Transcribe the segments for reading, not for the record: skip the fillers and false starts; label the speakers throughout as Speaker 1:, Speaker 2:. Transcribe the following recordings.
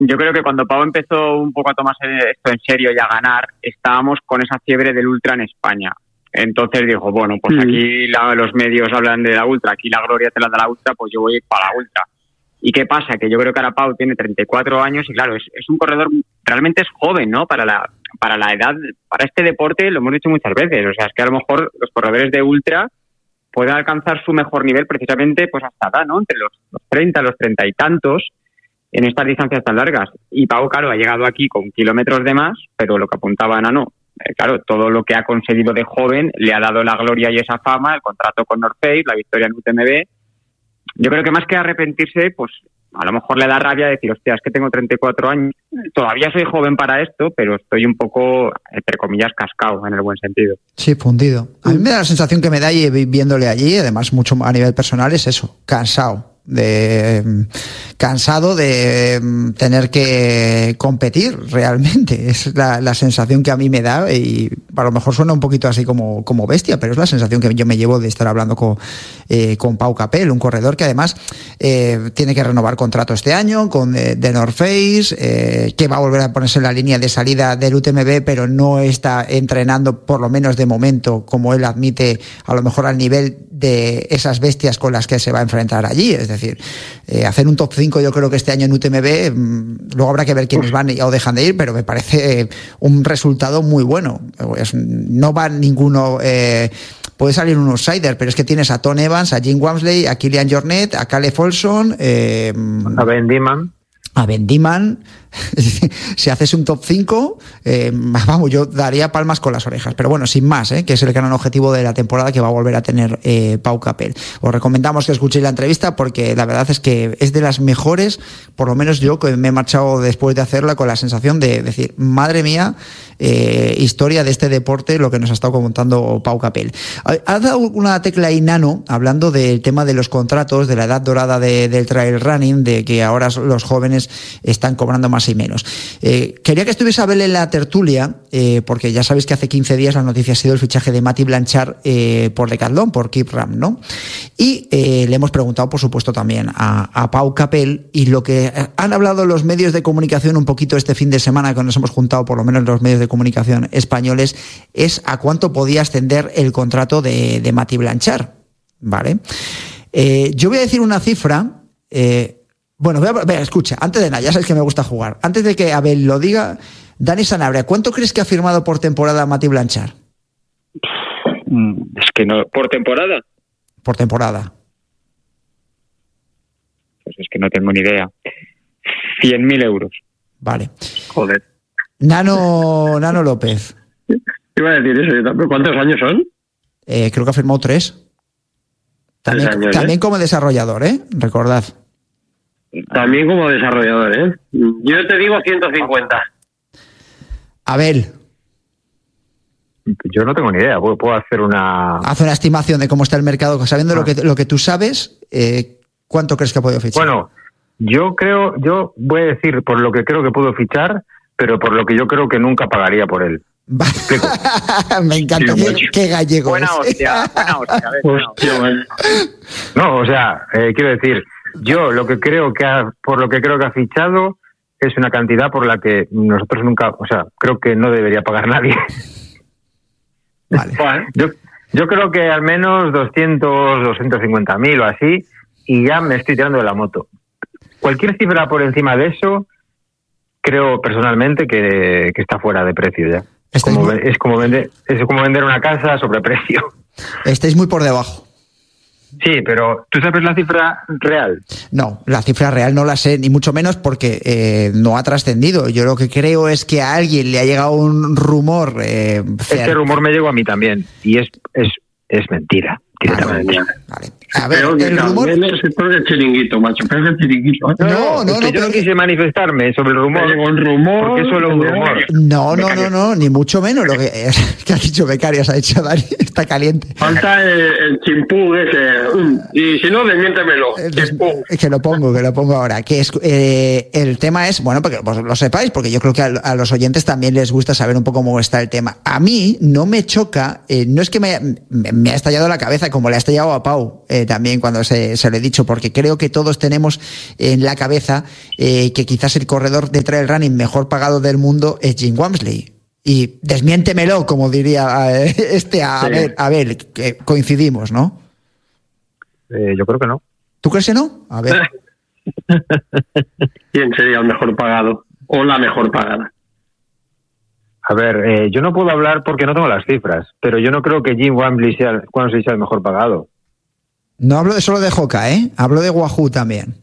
Speaker 1: yo creo que cuando Pau empezó un poco a tomarse esto en serio y a ganar, estábamos con esa fiebre del ultra en España. Entonces dijo, bueno, pues aquí los medios hablan de la ultra, aquí la gloria te la da la ultra, pues yo voy para la ultra. ¿Y qué pasa? Que yo creo que ahora Pau tiene 34 años y claro, es un corredor, realmente es joven, ¿no? Para la edad, para este deporte, lo hemos dicho muchas veces, o sea, es que a lo mejor los corredores de ultra pueden alcanzar su mejor nivel precisamente pues hasta acá, ¿no? Entre los 30, los 30 y tantos, en estas distancias tan largas. Y Pau, claro, ha llegado aquí con kilómetros de más, pero lo que apuntaba Nano, claro, todo lo que ha conseguido de joven le ha dado la gloria y esa fama, el contrato con North Face, la victoria en UTMB. Yo creo que más que arrepentirse, pues a lo mejor le da rabia decir, hostia, es que tengo 34 años, todavía soy joven para esto, pero estoy un poco, entre comillas, cascado, en el buen sentido.
Speaker 2: Sí, fundido. A mí me da la sensación que me da, y viéndole allí, además mucho a nivel personal, es eso, cansado de tener que competir realmente. Es la sensación que a mí me da, y a lo mejor suena un poquito así como bestia, pero es la sensación que yo me llevo de estar hablando con Pau Capel, un corredor que además tiene que renovar contrato este año con The North Face, que va a volver a ponerse en la línea de salida del UTMB, pero no está entrenando, por lo menos de momento, como él admite, a lo mejor al nivel de esas bestias con las que se va a enfrentar allí. Es decir, hacer un top 5 yo creo que este año en UTMB, luego habrá que ver quiénes van o dejan de ir, pero me parece un resultado muy bueno. No va ninguno, puede salir un outsider, pero es que tienes a Tom Evans, a Jim Walmsley, a Kilian Jornet, a Caleb Olson,
Speaker 3: a Ben Diman. Si haces un top 5, vamos, yo daría palmas con las orejas. Pero bueno, sin más, que es el gran objetivo de la temporada que va a volver a tener Pau Capel. Os recomendamos que escuchéis la entrevista, porque la verdad es que es de las mejores, por lo menos yo, que me he marchado después de hacerla con la sensación de decir, madre mía, historia de este deporte, lo que nos ha estado comentando Pau Capel. Ha dado una tecla ahí, Nano, hablando del tema de los contratos, de la edad dorada del trail running, de que ahora los jóvenes están cobrando más y menos. Quería que estuviese Abel en la tertulia, porque ya sabéis que hace 15 días la noticia ha sido el fichaje de Mati Blanchard por Decathlon, por Keep Ram, ¿no? Y le hemos preguntado, por supuesto, también a Pau Capel, y lo que han hablado los medios de comunicación un poquito este fin de semana, que nos hemos juntado, por lo menos los medios de comunicación españoles, es a cuánto podía ascender el contrato de Mati Blanchard, ¿vale? Yo voy a decir una cifra. Bueno, escucha, antes de nada, ya sabes que me gusta jugar. Antes de que Abel lo diga, Dani Sanabria, ¿cuánto crees que ha firmado por temporada Mati Blanchard?
Speaker 1: Es que no, ¿por temporada?
Speaker 2: Por temporada.
Speaker 1: Pues es que no tengo ni idea. 100.000 euros.
Speaker 2: Vale.
Speaker 4: Joder.
Speaker 2: Nano López.
Speaker 4: Iba a decir eso yo también. ¿Cuántos años son?
Speaker 2: Creo que ha firmado 3. También como desarrollador, recordad.
Speaker 4: También como desarrollador, Yo te digo 150.
Speaker 2: Abel.
Speaker 3: Yo no tengo ni idea. Puedo hacer una...
Speaker 2: Haz una estimación de cómo está el mercado. Sabiendo lo que tú sabes, ¿cuánto crees que ha podido fichar?
Speaker 3: Bueno, yo voy a decir por lo que creo que puedo fichar, pero por lo que yo creo que nunca pagaría por él.
Speaker 2: Me encanta, qué gallego.
Speaker 1: Buena hostia.
Speaker 3: No, o sea, quiero decir, yo por lo que creo que ha fichado es una cantidad por la que nosotros nunca, o sea, creo que no debería pagar nadie.
Speaker 2: Vale.
Speaker 3: Yo creo que al menos 250.000 o así, y ya me estoy tirando de la moto. Cualquier cifra por encima de eso, creo personalmente que está fuera de precio ya. Es como vender una casa a sobreprecio.
Speaker 2: Estáis muy por debajo.
Speaker 3: Sí, pero ¿tú sabes la cifra real?
Speaker 2: No, la cifra real no la sé, ni mucho menos porque no ha trascendido. Yo lo que creo es que a alguien le ha llegado un rumor.
Speaker 3: Este rumor me llegó a mí también, y es mentira.
Speaker 2: Vale. A ver,
Speaker 4: pero
Speaker 2: el rumor...
Speaker 4: el sector del chiringuito, macho, pero es el chiringuito.
Speaker 3: No, yo no quise manifestarme sobre el rumor.
Speaker 4: Un rumor,
Speaker 3: porque es solo un rumor.
Speaker 2: No, ni mucho menos. Lo que ha dicho Becarias, ha dicho Dani, está caliente.
Speaker 4: Falta el chimpú ese. Y si no, desmiéntemelo.
Speaker 2: Que lo pongo ahora. Que es, el tema es, bueno, porque vos lo sepáis, porque yo creo que a los oyentes también les gusta saber un poco cómo está el tema. A mí no me choca, no es que me ha estallado la cabeza como le ha estallado a Pau también cuando se lo he dicho, porque creo que todos tenemos en la cabeza que quizás el corredor de trail running mejor pagado del mundo es Jim Walmsley. Y desmiéntemelo, como diría Abel, que coincidimos, ¿no?
Speaker 3: Yo creo que no.
Speaker 2: ¿Tú crees que no? A ver.
Speaker 4: ¿Quién sería el mejor pagado o la mejor pagada?
Speaker 3: A ver, yo no puedo hablar porque no tengo las cifras, pero yo no creo que Jim Walmsley sea el mejor pagado.
Speaker 2: No hablo solo de Hoka, hablo de Wahoo también.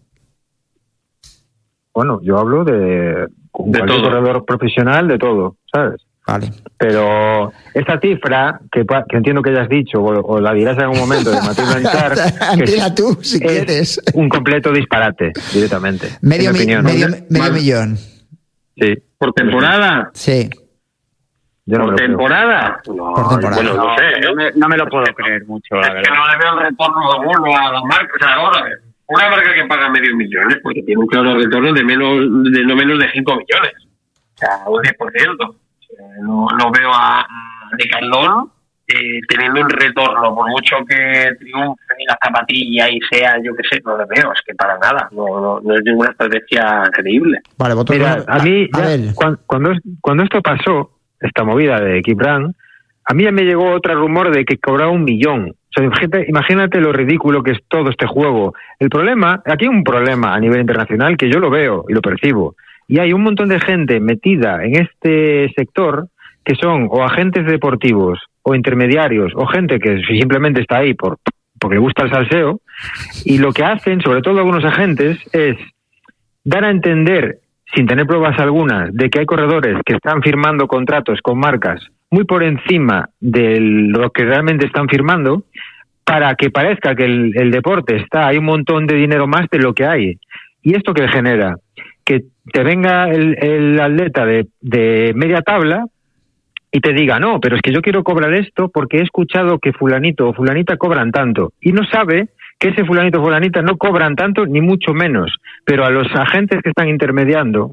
Speaker 3: Bueno, yo hablo de cualquier corredor profesional, de todo, ¿sabes?
Speaker 2: Vale.
Speaker 3: Pero esta cifra, que entiendo que hayas dicho, o la dirás en algún momento, de Mathieu Blanchard,
Speaker 2: Dila tú, si quieres.
Speaker 3: Un completo disparate, directamente.
Speaker 2: Medio millón.
Speaker 3: Sí.
Speaker 4: ¿Por temporada?
Speaker 2: Sí.
Speaker 4: ¿Por temporada? No,
Speaker 2: por temporada.
Speaker 4: Bueno, no sé.
Speaker 1: No me lo puedo creer mucho, la verdad.
Speaker 4: Es que no le veo el retorno alguno a las marcas. O sea, ahora, una marca que paga medio millón, porque tiene un claro retorno de no menos de 5 millones. O sea, un 10%. No veo a Decathlon teniendo un retorno, por mucho que triunfe la zapatilla y sea, yo qué sé, no lo veo, es que para nada, no es ninguna estrategia creíble.
Speaker 2: Vale,
Speaker 3: mira, a mí, cuando esto pasó, esta movida de Keep Run, a mí ya me llegó otro rumor de que cobraba 1 millón. O sea, imagínate lo ridículo que es todo este juego. Aquí hay un problema a nivel internacional que yo lo veo y lo percibo. Y hay un montón de gente metida en este sector que son o agentes deportivos o intermediarios o gente que simplemente está ahí porque le gusta el salseo, y lo que hacen, sobre todo algunos agentes, es dar a entender, sin tener pruebas algunas, de que hay corredores que están firmando contratos con marcas muy por encima de lo que realmente están firmando, para que parezca que el deporte hay un montón de dinero más de lo que hay. ¿Y esto qué genera? Que te venga el atleta de media tabla y te diga, no, pero es que yo quiero cobrar esto porque he escuchado que fulanito o fulanita cobran tanto, y no sabe que ese fulanito o fulanita no cobran tanto, ni mucho menos, pero a los agentes que están intermediando,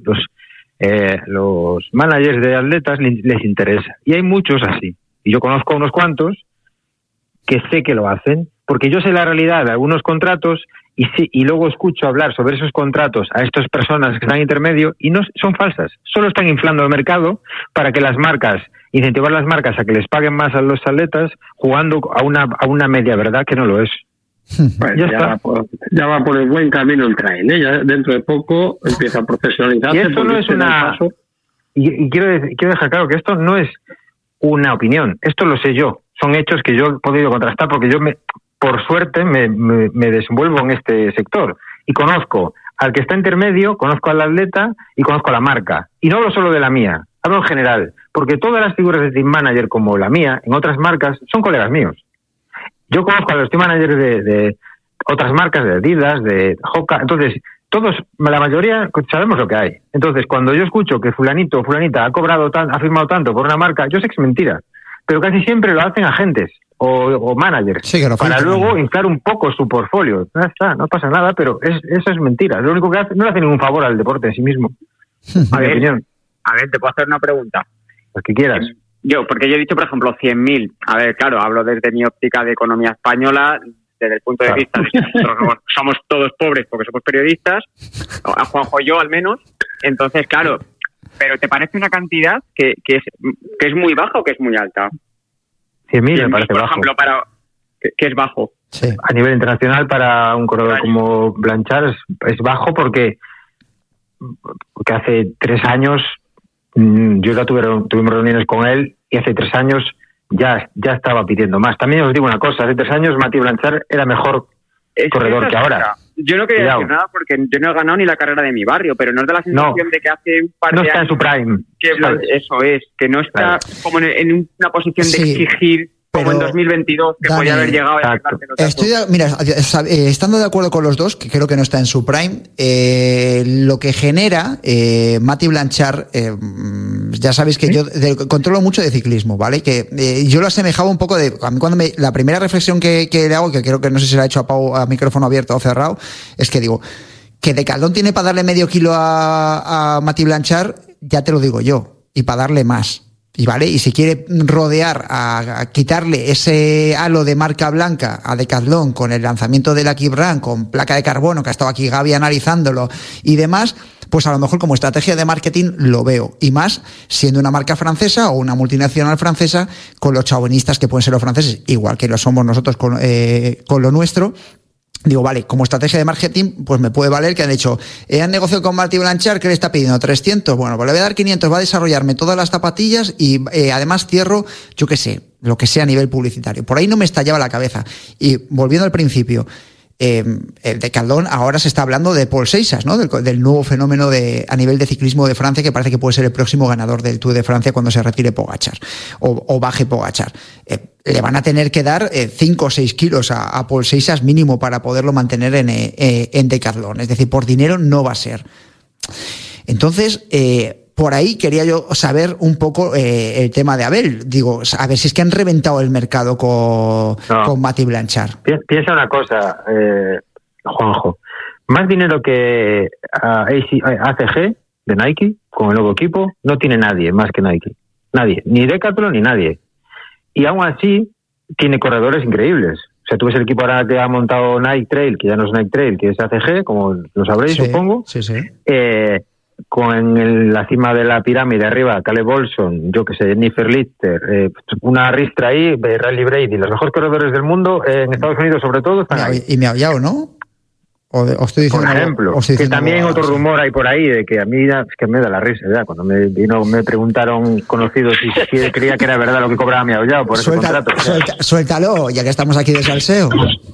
Speaker 3: los managers de atletas, les interesa, y hay muchos así, y yo conozco unos cuantos que sé que lo hacen, porque yo sé la realidad de algunos contratos, y luego escucho hablar sobre esos contratos a estas personas que están intermedio, y no son falsas, solo están inflando el mercado para que incentivar las marcas a que les paguen más a los atletas, jugando a una media verdad que no lo es.
Speaker 4: Pues ya va por el buen camino el trail, ya dentro de poco empieza a profesionalizarse.
Speaker 3: Y esto no es y quiero dejar claro que esto no es una opinión, esto lo sé yo, son hechos que yo he podido contrastar, porque yo por suerte me desenvuelvo en este sector y conozco al que está intermedio, conozco al atleta y conozco a la marca, y no hablo solo de la mía, hablo en general, porque todas las figuras de team manager como la mía en otras marcas son colegas míos. Yo conozco a los team managers de otras marcas, de Adidas, de Hoka, entonces todos, la mayoría, sabemos lo que hay. Entonces, cuando yo escucho que fulanito o fulanita ha firmado tanto por una marca, yo sé que es mentira, pero casi siempre lo hacen agentes o managers, sí, para luego inflar un poco su portfolio. Ya está, no pasa nada, pero eso es mentira. Lo único que hace, no le hace ningún favor al deporte en sí mismo.
Speaker 1: A ver, te puedo hacer una pregunta.
Speaker 3: Lo que quieras.
Speaker 1: Porque yo he dicho, por ejemplo, 100.000. A ver, claro, hablo desde mi óptica de economía española, desde el punto de vista de que nosotros somos todos pobres porque somos periodistas, a Juanjo y yo al menos. Entonces, claro, pero ¿te parece una cantidad que es muy baja o que es muy alta?
Speaker 3: 100.000 me parece
Speaker 1: por
Speaker 3: bajo.
Speaker 1: Ejemplo, que es bajo.
Speaker 2: Sí.
Speaker 3: A nivel internacional, para un corredor como Blanchard es bajo porque hace 3 años yo ya tuvimos reuniones con él, y hace 3 años ya estaba pidiendo más. También os digo una cosa, hace 3 años Mathieu Blanchard era mejor corredor que ahora.
Speaker 1: Yo no quería decir nada porque yo no he ganado ni la carrera de mi barrio, pero no es de la sensación de que hace un par de años...
Speaker 3: No está en su prime.
Speaker 1: Eso es, que no está como en una posición de exigir... Como en 2022, que podía haber llegado a
Speaker 2: estando de acuerdo con los dos, que creo que no está en su prime, lo que genera Mathieu Blanchard, ya sabéis que yo controlo mucho de ciclismo, ¿vale? Que yo lo asemejaba un poco a mí cuando la primera reflexión que le hago, que creo que no sé si la ha hecho a Pau a micrófono abierto o cerrado, es que digo, que Decathlon tiene para darle medio kilo a Mathieu Blanchard, ya te lo digo yo, y para darle más. Y vale, y si quiere rodear, a quitarle ese halo de marca blanca a Decathlon con el lanzamiento de la Keep con placa de carbono, que ha estado aquí Gaby analizándolo y demás, pues a lo mejor como estrategia de marketing lo veo. Y más siendo una marca francesa o una multinacional francesa con los chauvinistas que pueden ser los franceses, igual que lo somos nosotros con lo nuestro. Digo, vale, como estrategia de marketing, pues me puede valer que han dicho, han negociado con Martí Blanchard, ¿qué le está pidiendo? 300, bueno, pues le voy a dar 500, va a desarrollarme todas las zapatillas y además cierro, yo qué sé, lo que sea a nivel publicitario. Por ahí no me estallaba la cabeza. Y volviendo al principio, Decathlon ahora se está hablando de Paul Seixas, ¿no? Del nuevo fenómeno a nivel de ciclismo de Francia, que parece que puede ser el próximo ganador del Tour de Francia cuando se retire Pogačar o baje Pogačar. Le van a tener que dar 5 o 6 kilos a Paul Seixas mínimo para poderlo mantener en Decathlon. Es decir, por dinero no va a ser. Entonces, por ahí quería yo saber un poco el tema de Abel. Digo, a ver si es que han reventado el mercado con Mati Blanchard.
Speaker 5: Piensa una cosa, Juanjo. Más dinero que ACG de Nike, con el nuevo equipo, no tiene nadie más que Nike. Nadie. Ni Decathlon ni nadie. Y aún así, tiene corredores increíbles. O sea, tú ves el equipo ahora que ha montado Nike Trail, que ya no es Nike Trail, que es ACG, como lo sabréis, sí, supongo.
Speaker 2: Sí, sí.
Speaker 5: Con la cima de la pirámide arriba, Caleb Olson, yo que sé, Jennifer Lister, una ristra ahí, Riley Brady, los mejores corredores del mundo, en Estados Unidos sobre todo, están ahí.
Speaker 2: Y me ha aullado, ¿no? O estoy diciendo,
Speaker 5: por ejemplo, que también otro rumor hay por ahí de que a mí es que me da la risa, ¿verdad? Cuando me preguntaron conocidos si creía que era verdad lo que cobraba mi aullado por ese contrato.
Speaker 2: Suéltalo, ya que estamos aquí de salseo.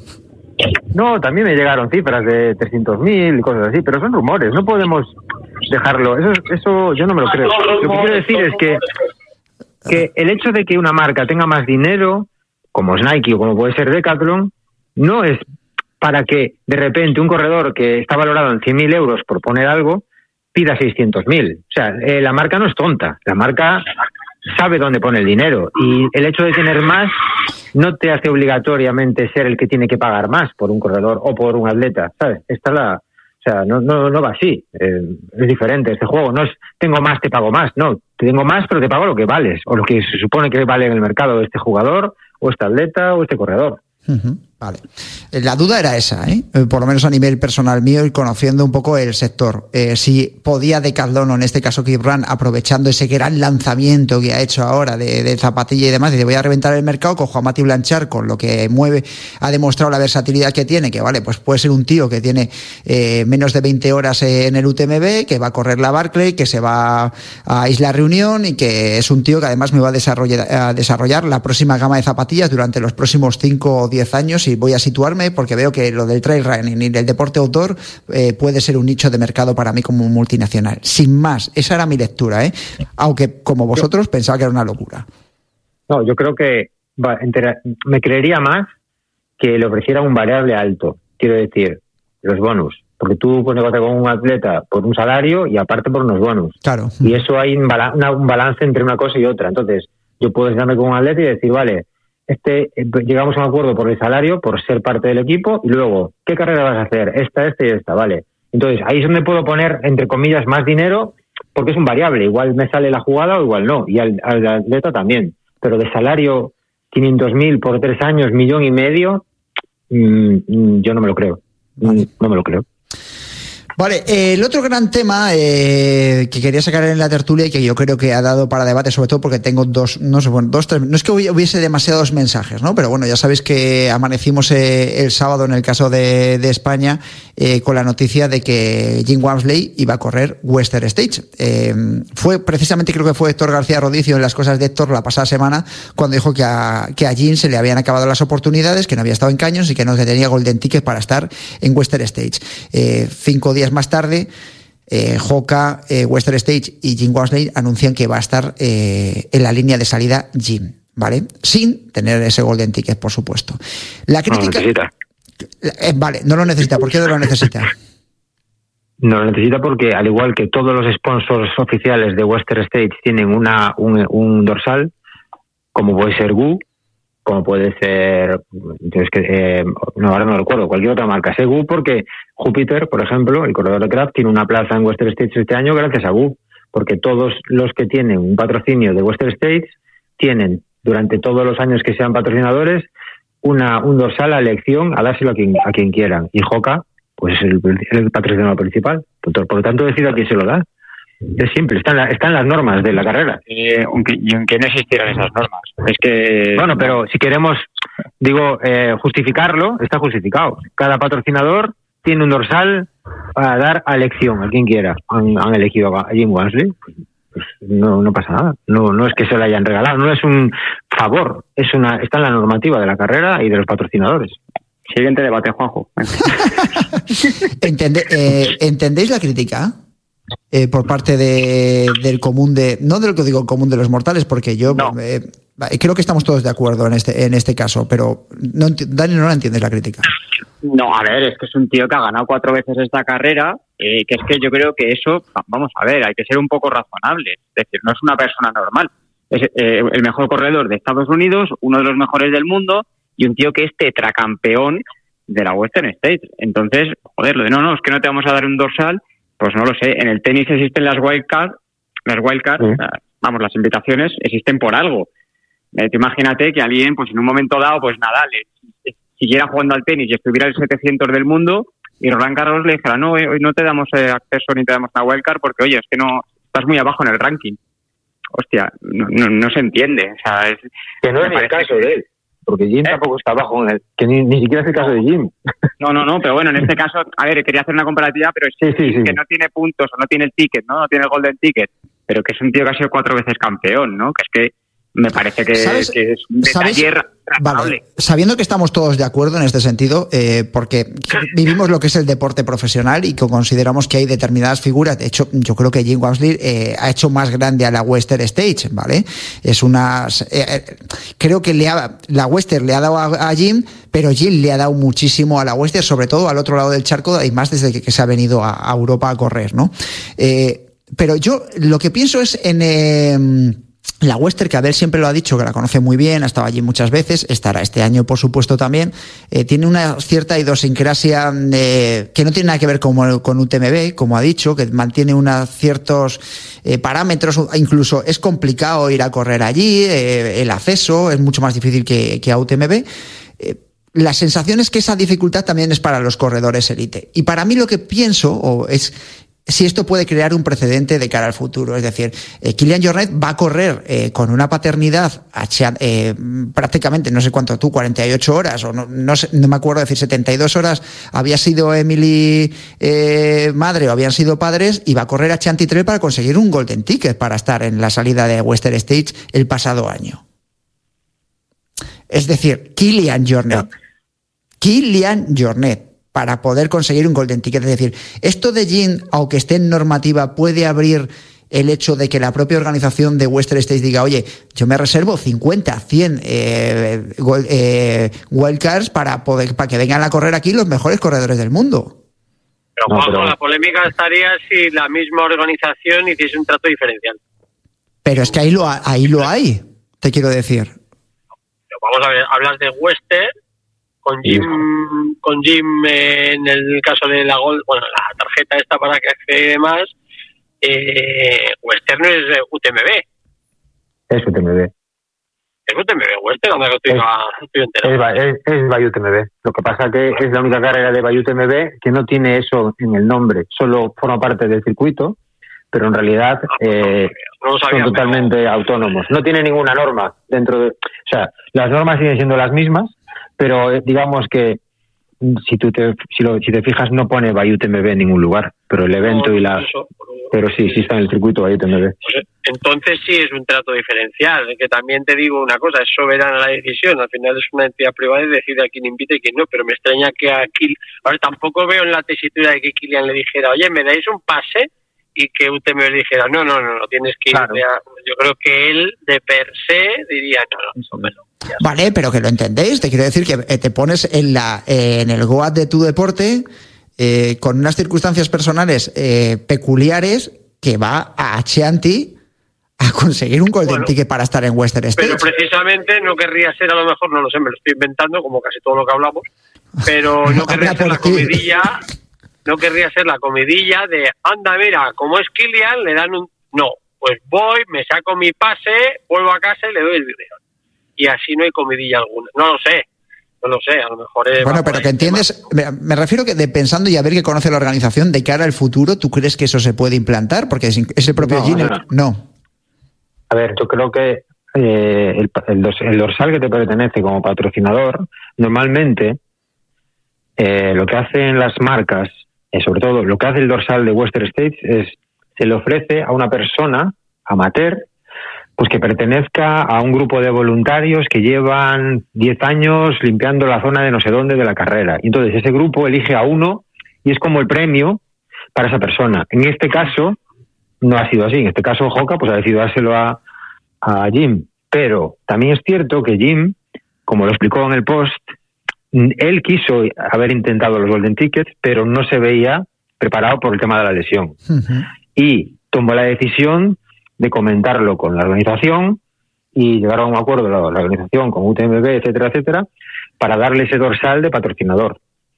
Speaker 5: No, también me llegaron cifras de 300.000 y cosas así, pero son rumores, no podemos dejarlo. Eso yo no me lo creo. Lo que quiero decir es que el hecho de que una marca tenga más dinero, como es Nike o como puede ser Decathlon, no es para que de repente un corredor que está valorado en 100.000 euros, por poner algo, pida 600.000. O sea, la marca no es tonta, la marca sabe dónde pone el dinero, y el hecho de tener más no te hace obligatoriamente ser el que tiene que pagar más por un corredor o por un atleta, ¿sabes? O sea, no va así, es diferente este juego, no es tengo más, te pago más, no, tengo más pero te pago lo que vales, o lo que se supone que vale en el mercado este jugador, o este atleta, o este corredor.
Speaker 2: Uh-huh. Vale. La duda era esa, por lo menos a nivel personal mío y conociendo un poco el sector. Si podía Decathlon, o en este caso Keep Run, aprovechando ese gran lanzamiento que ha hecho ahora de zapatilla y demás, dice voy a reventar el mercado, cojo a Mati Blanchard con lo que mueve, ha demostrado la versatilidad que tiene, que vale, pues puede ser un tío que tiene menos de 20 horas en el UTMB, que va a correr la Barclay, que se va a Isla Reunión y que es un tío que además me va a desarrollar la próxima gama de zapatillas durante los próximos 5 o 10 años. Y voy a situarme porque veo que lo del trail running y del deporte outdoor puede ser un nicho de mercado para mí como multinacional. Sin más, esa era mi lectura, aunque como vosotros pensaba que era una locura.
Speaker 5: No, yo creo que me creería más que le ofreciera un variable alto, quiero decir, los bonus. Porque tú puedes negociar con un atleta por un salario y aparte por unos bonus.
Speaker 2: Claro.
Speaker 5: Y eso hay un balance entre una cosa y otra. Entonces, yo puedo sentarme con un atleta y decir, vale, llegamos a un acuerdo por el salario, por ser parte del equipo, y luego, ¿qué carrera vas a hacer? Esta y esta, vale. Entonces, ahí es donde puedo poner, entre comillas, más dinero, porque es un variable. Igual me sale la jugada o igual no, y al atleta también. Pero de salario, 500.000 por 3 años, 1,5 millones, yo no me lo creo.
Speaker 2: Vale.
Speaker 5: No me lo creo.
Speaker 2: Vale, el otro gran tema que quería sacar en la tertulia y que yo creo que ha dado para debate, sobre todo porque tengo tres, no es que hubiese demasiados mensajes, ¿no? Pero bueno, ya sabéis que amanecimos el sábado en el caso de España con la noticia de que Jim Walmsley iba a correr Western States. Fue precisamente, creo que fue Héctor García Rodicio en las cosas de Héctor la pasada semana cuando dijo que a Jim se le habían acabado las oportunidades, que no había estado en Caños y que no tenía Golden Ticket para estar en Western States. 5 días más tarde, Hoka, Western States y Jim Walmsley anuncian que va a estar en la línea de salida Jim, ¿vale? Sin tener ese Golden Ticket, por supuesto. La crítica...
Speaker 5: No lo necesita.
Speaker 2: Vale, no lo necesita. ¿Por qué no lo necesita?
Speaker 5: No lo necesita porque, al igual que todos los sponsors oficiales de Western States tienen un dorsal, como puede ser GU, como puede ser, ahora no recuerdo, cualquier otra marca. Sé GU porque Júpiter, por ejemplo, el corredor de Kraft, tiene una plaza en Western States este año gracias a GU, porque todos los que tienen un patrocinio de Western States tienen, durante todos los años que sean patrocinadores, un dorsal a elección a dárselo a quien quieran. Y Hoka, pues es el patrocinador principal. Por lo tanto, decide a quién se lo da. Es simple, están las normas de la carrera.
Speaker 1: Aunque no existieran esas normas. Es que...
Speaker 5: Bueno, pero si queremos, justificarlo, está justificado. Cada patrocinador tiene un dorsal para dar a elección a quien quiera. Han elegido a Jim Walmsley. Pues no pasa nada. No es que se lo hayan regalado, no es un favor. Está en la normativa de la carrera y de los patrocinadores.
Speaker 1: Siguiente debate, Juanjo.
Speaker 2: ¿Entendéis la crítica? Por parte del común no de lo que digo común de los mortales, porque yo creo que estamos todos de acuerdo en este caso, pero Dani, no la entiendes la crítica.
Speaker 1: No, a ver, es que es un tío que ha ganado 4 veces esta carrera, que es que yo creo que eso, vamos a ver, hay que ser un poco razonable, es decir, no es una persona normal, es el mejor corredor de Estados Unidos, uno de los mejores del mundo, y un tío que es tetracampeón de la Western States. Entonces, joder, lo de no, es que no te vamos a dar un dorsal. Pues no lo sé, en el tenis existen las wildcards, las invitaciones existen por algo. Imagínate que alguien, pues en un momento dado, pues Nadal siguiera jugando al tenis y estuviera el 700 del mundo y Roland Garros le dijera, no, hoy no te damos acceso ni te damos una wildcard porque, oye, es que no estás muy abajo en el ranking. Hostia, no se entiende. O sea,
Speaker 5: que no es el caso de él. Porque Jim tampoco está abajo, que ni siquiera es el caso de Jim.
Speaker 1: No, pero bueno, en este caso, a ver, quería hacer una comparativa, pero sí. Que no tiene puntos o no tiene el ticket, ¿no? No tiene el golden ticket, pero que es un tío que ha sido 4 veces campeón, ¿no? Que es que me parece que es un detalle razonable.
Speaker 2: Vale. Sabiendo que estamos todos de acuerdo en este sentido, porque vivimos lo que es el deporte profesional y que consideramos que hay determinadas figuras. De hecho, yo creo que Jim Walmsley ha hecho más grande a la Western Stage, ¿vale? Creo que la Western le ha dado a Jim, pero Jim le ha dado muchísimo a la Western, sobre todo al otro lado del charco, y más desde que se ha venido a Europa a correr, ¿no? Pero yo lo que pienso es en la Western, que Abel siempre lo ha dicho, que la conoce muy bien, ha estado allí muchas veces, estará este año por supuesto también, tiene una cierta idiosincrasia que no tiene nada que ver con UTMB, como ha dicho, que mantiene unos ciertos parámetros, incluso es complicado ir a correr allí, el acceso es mucho más difícil que a UTMB. La sensación es que esa dificultad también es para los corredores élite. Y para mí lo que pienso es si esto puede crear un precedente de cara al futuro. Es decir, Kilian Jornet va a correr con una paternidad prácticamente, no sé cuánto 48 horas, o no me acuerdo decir, 72 horas había sido Emily madre o habían sido padres, y va a correr a Chantitrel para conseguir un golden ticket para estar en la salida de Western States el pasado año. Es decir, Kilian Jornet, para poder conseguir un golden ticket. Es decir, esto de Jim, aunque esté en normativa, puede abrir el hecho de que la propia organización de Western States diga, oye, yo me reservo 50, 100 wildcards para que vengan a correr aquí los mejores corredores del mundo.
Speaker 4: Pero Juanjo, la polémica estaría si la misma organización hiciese un trato diferencial.
Speaker 2: Pero es que ahí lo hay, te quiero decir.
Speaker 4: Pero vamos a ver, hablas de Western con Jim en el caso de la la tarjeta esta para que accede y demás. Western no es UTMB.
Speaker 5: Es UTMB.
Speaker 4: Es UTMB Western, donde estoy enterado.
Speaker 5: Es Bay UTMB. Lo que pasa que es la única carrera de Bay UTMB que no tiene eso en el nombre, solo forma parte del circuito, pero en realidad son totalmente autónomos. No tiene ninguna norma dentro de... O sea, las normas siguen siendo las mismas, pero digamos que si te fijas no pone Bay UTMB en ningún lugar, pero el evento pero sí está en el circuito Bay UTMB.
Speaker 4: Pues entonces sí es un trato diferencial, que también te digo una cosa, es soberana la decisión, al final es una entidad privada y decide a quién invita y quién no, pero me extraña que ahora tampoco veo en la tesitura de que Kilian le dijera, oye, ¿me dais un pase? Y que UTMB le dijera, no, tienes que ir. Claro. Yo creo que él de per se diría, no.
Speaker 2: Vale, pero que lo entendéis. Te quiero decir que te pones en el GOAT de tu deporte con unas circunstancias personales peculiares, que va a Chianti a conseguir un golden ticket para estar en Western States.
Speaker 4: Pero precisamente no querría ser, a lo mejor, no lo sé, me lo estoy inventando, como casi todo lo que hablamos, pero no querría ser la comidilla. No querría ser la comidilla de, anda, mira, como es Kilian, le dan No, pues voy, me saco mi pase, vuelvo a casa y le doy el biberón. Y así no hay comidilla alguna. No lo sé, a lo mejor es...
Speaker 2: Bueno, pero que entiendes, me refiero que pensando y a ver que conoce la organización, de cara al futuro, ¿tú crees que eso se puede implantar? Porque es el propio Jim. No.
Speaker 5: A ver, yo creo que el dorsal que te pertenece como patrocinador, normalmente lo que hacen las marcas, sobre todo lo que hace el dorsal de Western States, es se le ofrece a una persona amateur pues que pertenezca a un grupo de voluntarios que llevan 10 años limpiando la zona de no sé dónde de la carrera. Y entonces ese grupo elige a uno y es como el premio para esa persona. En este caso no ha sido así. En este caso Hoka pues ha decidido dárselo a Jim. Pero también es cierto que Jim, como lo explicó en el post, él quiso haber intentado los Golden Tickets, pero no se veía preparado por el tema de la lesión. Uh-huh. Y tomó la decisión de comentarlo con la organización y llegar a un acuerdo la organización con UTMB, etcétera, etcétera, para darle ese dorsal de patrocinador.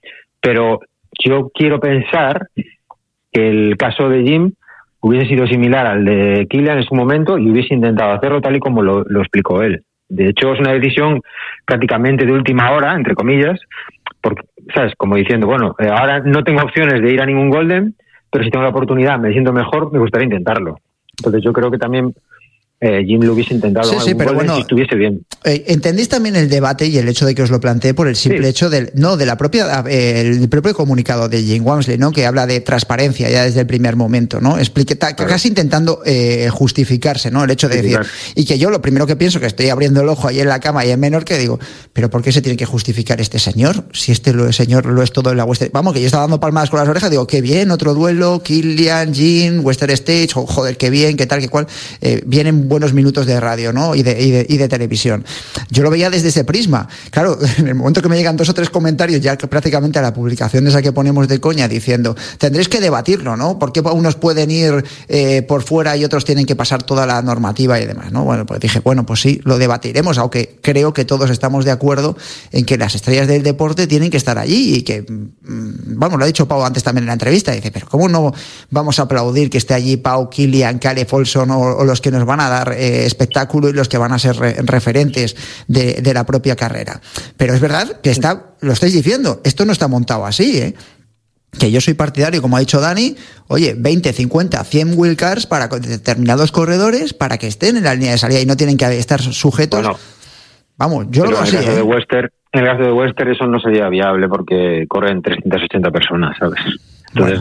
Speaker 5: Pero yo quiero pensar que el caso de Jim hubiese sido similar al de Kilian en su momento y hubiese intentado hacerlo tal y como lo explicó él. De hecho, es una decisión prácticamente de última hora, entre comillas, porque, ¿sabes? Como diciendo, bueno, ahora no tengo opciones de ir a ningún Golden, pero si tengo la oportunidad, me siento mejor, me gustaría intentarlo. Entonces yo creo que también Jim lo hubiese intentado
Speaker 2: pero bueno,
Speaker 5: si estuviese bien.
Speaker 2: ¿Entendéis también el debate y el hecho de que os lo planteé por el simple hecho de la propia el propio comunicado de Jim Walmsley, ¿no? Que habla de transparencia ya desde el primer momento, ¿no? Casi intentando justificarse, ¿no? El hecho de decir, y que yo lo primero que pienso, que estoy abriendo el ojo ahí en la cama y en menor, que digo, pero ¿por qué se tiene que justificar este señor? Si señor lo es todo en la Western. Vamos, que yo estaba dando palmadas con las orejas, digo, qué bien, otro duelo, Kilian, Jim, Western States, joder, qué bien, qué tal, qué cual, vienen buenos minutos de radio, ¿no? Y de televisión. Yo lo veía desde ese prisma. Claro, en el momento que me llegan 2 o 3 comentarios, ya que prácticamente a la publicación esa que ponemos de coña, diciendo, tendréis que debatirlo, ¿no? ¿Por qué unos pueden ir por fuera y otros tienen que pasar toda la normativa y demás, ¿no? Bueno, pues dije, bueno, pues sí, lo debatiremos, aunque creo que todos estamos de acuerdo en que las estrellas del deporte tienen que estar allí y que, vamos, lo ha dicho Pau antes también en la entrevista, dice, pero ¿cómo no vamos a aplaudir que esté allí Pau, Kilian, Caleb Olson o los que nos van a dar espectáculo y los que van a ser referentes de la propia carrera? Pero es verdad que lo estáis diciendo, esto no está montado así, ¿eh? Que yo soy partidario, como ha dicho Dani, oye, 20, 50, 100 wildcards para determinados corredores para que estén en la línea de salida y no tienen que estar sujetos. Bueno, vamos, yo lo veo así.
Speaker 5: En el caso de Western eso no sería viable porque corren 380 personas, ¿sabes? Entonces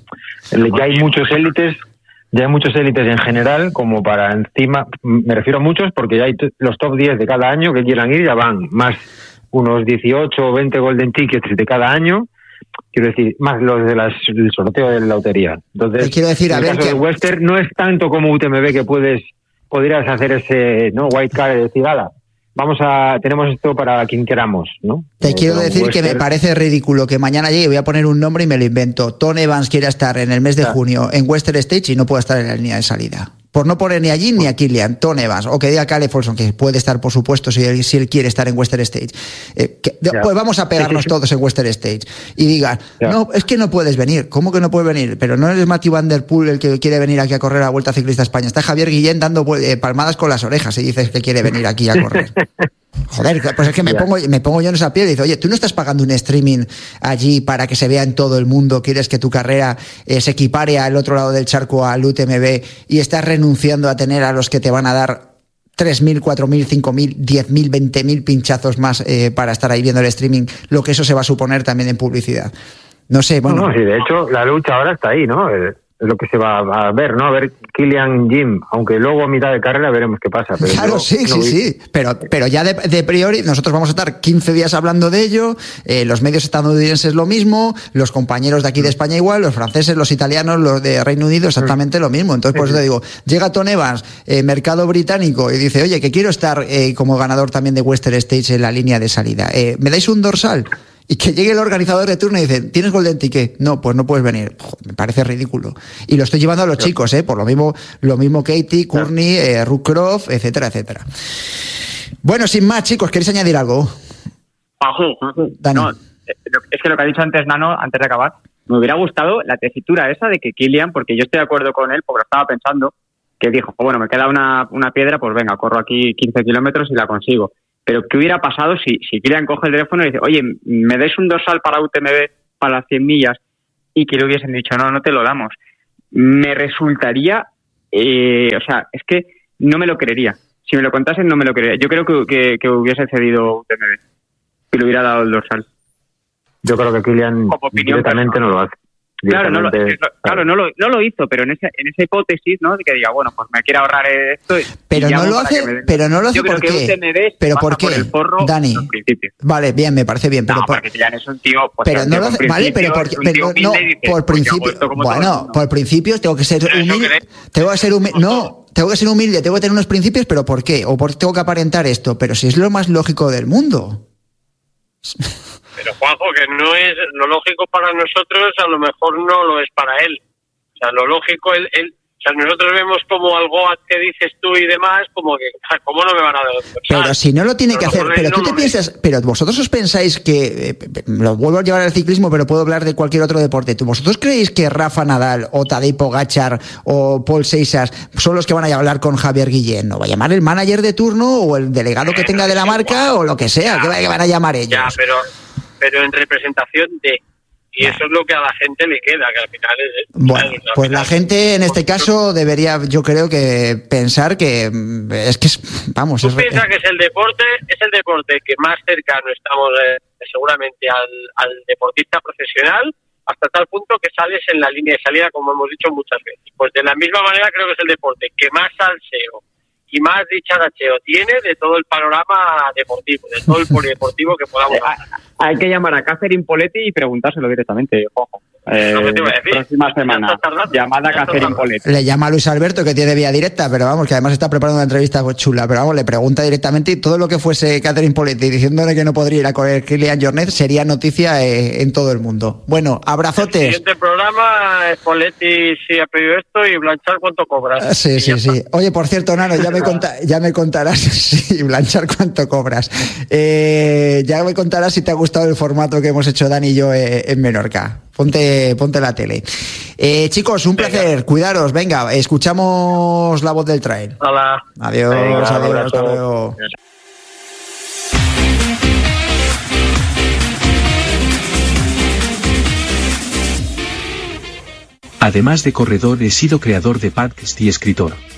Speaker 5: ya hay muchos élites. Ya hay muchos élites en general, como para encima, me refiero a muchos porque ya hay los top 10 de cada año que quieran ir, ya van más unos 18 o 20 Golden Tickets de cada año, quiero decir, más los del sorteo de la lotería. Entonces,
Speaker 2: quiero decir,
Speaker 5: en el caso de Western no es tanto como UTMB que podrías hacer ese white card y decir, ala, tenemos esto para quien queramos, ¿no?
Speaker 2: Te quiero decir que me parece ridículo que mañana llegue, voy a poner un nombre y me lo invento. Tony Evans quiera estar en el mes de junio en Western States y no pueda estar en la línea de salida. Por no poner ni a Jim ni a Kilian, Tony Evans, o que diga Caleb Olson, que puede estar, por supuesto, si él quiere estar en Western States. Pues vamos a pegarnos todos en Western States. Y digan, no, es que no puedes venir. ¿Cómo que no puedes venir? Pero no eres Matthew Van Der Poel el que quiere venir aquí a correr a la Vuelta Ciclista España. Está Javier Guillén dando palmadas con las orejas y dices que quiere venir aquí a correr. Joder, pues es que me pongo yo en esa piel y digo, oye, tú no estás pagando un streaming allí para que se vea en todo el mundo, quieres que tu carrera se equipare al otro lado del charco al UTMB y estás renunciando a tener a los que te van a dar 3.000, 4.000, 5.000, 10.000, 20.000 pinchazos más para estar ahí viendo el streaming, lo que eso se va a suponer también en publicidad. No sé, bueno.
Speaker 5: No, sí, de hecho, la lucha ahora está ahí, ¿no? Es lo que se va a ver, ¿no? A ver Kilian, Jim, aunque luego a mitad de carrera veremos qué pasa. Pero
Speaker 2: claro, sí. Pero ya de priori nosotros vamos a estar 15 días hablando de ello, los medios estadounidenses lo mismo, los compañeros de aquí de España igual, los franceses, los italianos, los de Reino Unido exactamente lo mismo. Entonces, por eso te digo, llega Tony Evans, mercado británico, y dice, oye, que quiero estar como ganador también de Western States en la línea de salida. ¿Me dais un dorsal? Y que llegue el organizador de turno y dice, ¿tienes Golden Ticket? No, pues no puedes venir. Me parece ridículo. Y lo estoy llevando a los chicos, por lo mismo Katie, Courtney, Ruth Croft, etcétera, etcétera. Bueno, sin más, chicos, ¿queréis añadir algo?
Speaker 1: Dani. No, es que lo que ha dicho antes Nano, antes de acabar, me hubiera gustado la tesitura esa de que Kilian, porque yo estoy de acuerdo con él, porque lo estaba pensando, que dijo, bueno, me queda una piedra, pues venga, corro aquí 15 kilómetros y la consigo. Pero ¿qué hubiera pasado si Kilian coge el teléfono y dice, oye, ¿me dais un dorsal para UTMB para las 100 millas? Y que le hubiesen dicho, no te lo damos. Me resultaría, o sea, es que no me lo creería. Si me lo contasen, no me lo creería. Yo creo que hubiese cedido UTMB y le hubiera dado el dorsal.
Speaker 5: Yo creo que Kilian directamente no lo hace.
Speaker 1: Claro, no lo hizo, pero en esa hipótesis, ¿no? De que diga, bueno, pues me quiero ahorrar esto.
Speaker 2: Pero no lo hace,
Speaker 1: yo creo
Speaker 2: ¿por qué?
Speaker 1: Pero
Speaker 2: ¿por qué?
Speaker 1: Por el forro,
Speaker 2: Dani.
Speaker 1: Vale,
Speaker 2: bien, me parece bien.
Speaker 1: Pero porque Kilian es un tío. Pues,
Speaker 2: pero no lo hace, vale, pero por principio. Bueno, por principios tengo que ser humilde. Tengo que ser humilde. No. Tengo que ser humilde, tengo que tener unos principios, pero ¿por qué? ¿O por qué tengo que aparentar esto? Pero si es lo más lógico del mundo.
Speaker 4: Pero Juanjo, que no es lo lógico para nosotros, a lo mejor no lo es para él. O sea, lo lógico, él o sea, nosotros vemos como algo que dices tú y demás, como que, ¿cómo no me van a dar?
Speaker 2: Pero si no lo tiene que hacer, pero tú te piensas, pero vosotros os pensáis que, lo vuelvo a llevar al ciclismo, pero puedo hablar de cualquier otro deporte. ¿Vosotros creéis que Rafa Nadal o Tadej Pogačar o Paul Seixas son los que van a hablar con Javier Guillén? ¿O va a llamar el manager de turno o el delegado que tenga de la marca o lo que sea? ¿Qué van a llamar ellos?
Speaker 4: Ya, pero en representación de... Y eso es lo que a la gente le queda, que al final es...
Speaker 2: Bueno, pues la gente en este caso debería, yo creo que pensar que es que vamos...
Speaker 4: Tú piensas que es el deporte que más cercano estamos seguramente al deportista profesional, hasta tal punto que sales en la línea de salida, como hemos dicho muchas veces. Pues de la misma manera creo que es el deporte que más salseo y más dicharacheo tiene de todo el panorama deportivo, de todo el polideportivo que podamos hacer.
Speaker 1: Hay que llamar a Catherine Poletti y preguntárselo directamente, ojo. Próxima semana, llamada a Catherine Poletti.
Speaker 2: Le llama a Luis Alberto, que tiene vía directa, pero vamos, que además está preparando una entrevista chula, pero vamos, le pregunta directamente y todo lo que fuese Catherine Poletti diciéndole que no podría ir a correr Kilian Jornet sería noticia en todo el mundo. Bueno, abrazotes.
Speaker 4: El siguiente programa es Poletti si ha pedido esto y Blanchard cuánto cobras.
Speaker 2: Sí. Oye, por cierto, Nano, ya me contarás sí, Blanchard cuánto cobras. Ya me contarás si te ha gustado el formato que hemos hecho Dani y yo en Menorca. Ponte la tele. Chicos, un placer. Cuidaros. Venga, escuchamos la voz del trail.
Speaker 4: Hola.
Speaker 2: Adiós, hasta luego.
Speaker 6: Además de corredor, he sido creador de podcast y escritor.